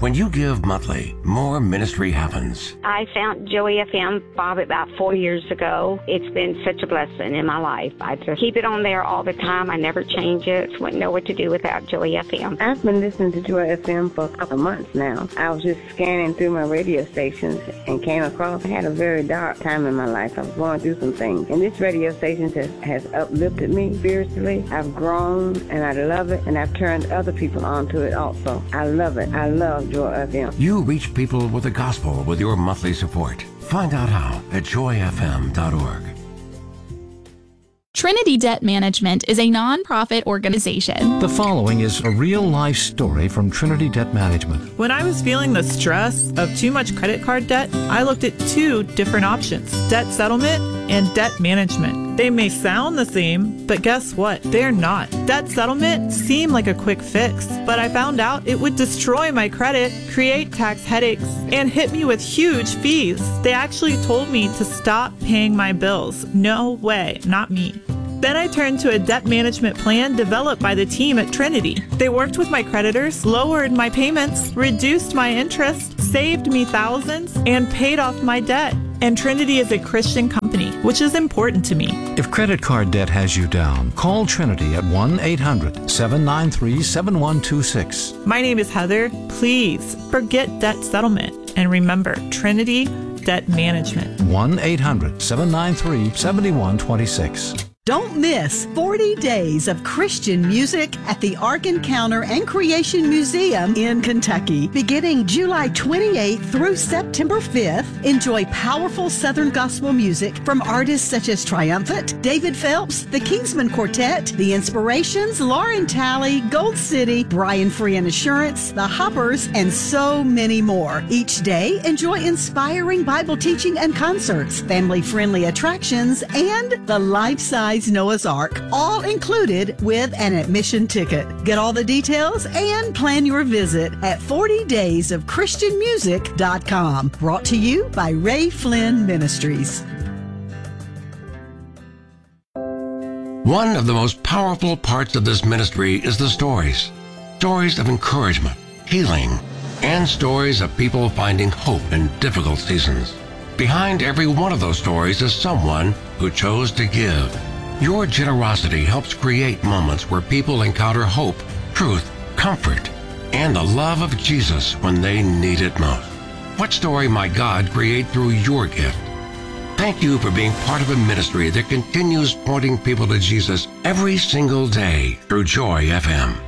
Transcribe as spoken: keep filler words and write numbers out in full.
When you give monthly, more ministry happens. I found Joy F M, Bob, about four years ago. It's been such a blessing in my life. I just keep it on there all the time. I never change it. Wouldn't know what to do without Joy F M. I've been listening to Joy F M for a couple of months now. I was just scanning through my radio stations and came across, I had a very dark time in my life. I was going through some things. And this radio station has, has uplifted me spiritually. I've grown and I love it, and I've turned other people onto it also. I love it. I love Joy F M. You reach people with the gospel with your monthly support. Find out how at joy f m dot org. Trinity Debt Management is a nonprofit organization. The following is a real-life story from Trinity Debt Management. When I was feeling the stress of too much credit card debt, I looked at two different options: debt settlement and debt management. They may sound the same, but guess what? They're not. Debt settlement seemed like a quick fix, but I found out it would destroy my credit, create tax headaches, and hit me with huge fees. They actually told me to stop paying my bills. No way, not me. Then I turned to a debt management plan developed by the team at Trinity. They worked with my creditors, lowered my payments, reduced my interest, saved me thousands, and paid off my debt. And Trinity is a Christian company, which is important to me. If credit card debt has you down, call Trinity at one eight hundred seven nine three seven one two six. My name is Heather. Please forget debt settlement and remember Trinity Debt Management. one eight hundred seven nine three seven one two six. Don't miss forty days of Christian music at the Ark Encounter and Creation Museum in Kentucky. Beginning July twenty-eighth through September fifth, enjoy powerful Southern gospel music from artists such as Triumphant, David Phelps, the Kingsman Quartet, The Inspirations, Lauren Talley, Gold City, Brian Free and Assurance, The Hoppers, and so many more. Each day, enjoy inspiring Bible teaching and concerts, family-friendly attractions, and the life-size Noah's Ark, all included with an admission ticket. Get all the details and plan your visit at forty days of christian music dot com. Brought to you by Ray Flynn Ministries. One of the most powerful parts of this ministry is the stories. Stories of encouragement, healing, and stories of people finding hope in difficult seasons. Behind every one of those stories is someone who chose to give. Your generosity helps create moments where people encounter hope, truth, comfort, and the love of Jesus when they need it most. What story might God create through your gift? Thank you for being part of a ministry that continues pointing people to Jesus every single day through Joy F M.